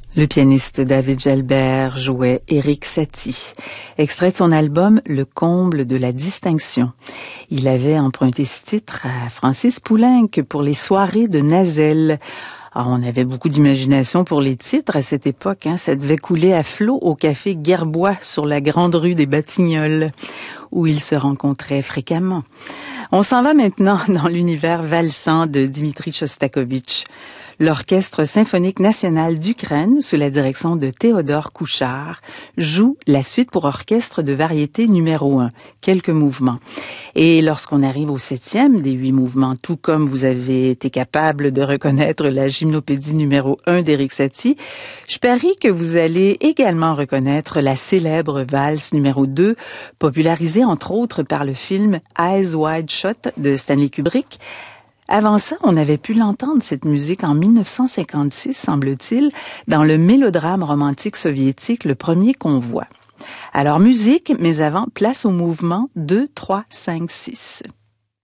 Le pianiste David Gelbert jouait Erik Satie, extrait de son album Le comble de la distinction. Il avait emprunté ce titre à Francis Poulenc pour les soirées de Nazelle. Alors, on avait beaucoup d'imagination pour les titres à cette époque. Ça devait couler à flot au café Gerbois sur la grande rue des Batignolles, où ils se rencontraient fréquemment. On s'en va maintenant dans l'univers valsant de Dmitri Chostakovitch. L'Orchestre symphonique national d'Ukraine, sous la direction de Théodore Kouchard, joue la suite pour orchestre de variété numéro 1, quelques mouvements. Et lorsqu'on arrive au 7e des 8 mouvements, tout comme vous avez été capable de reconnaître la gymnopédie numéro 1 d'Erik Satie, je parie que vous allez également reconnaître la célèbre valse numéro 2, popularisée entre autres par le film Eyes Wide Shut de Stanley Kubrick. Avant ça, on avait pu l'entendre, cette musique, en 1956, semble-t-il, dans le mélodrame romantique soviétique Le Premier Convoi. Alors, musique, mais avant, place au mouvement 2, 3, 5, 6.